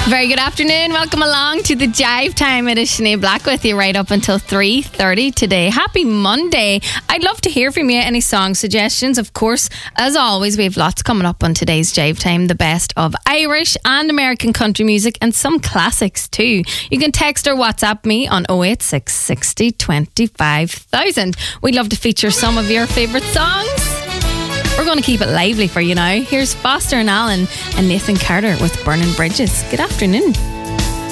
Very good afternoon. Welcome along to the Jive Time. It is Sinead Black with you right up until 3:30 today. Happy Monday. I'd love to hear from you. Any song suggestions? Of course, as always, we have lots coming up on today's Jive Time. The best of Irish and American country music and some classics too. You can text or WhatsApp me on 086 60 25,000. We'd love to feature some of your favourite songs. We're going to keep it lively for you now. Here's Foster and Allen and Nathan Carter with Burning Bridges. Good afternoon.